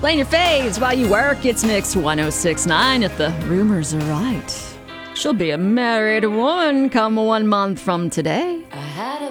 Playing your faves while you work, it's Mix 1069 if the rumors are right. She'll be a married woman come 1 month from today.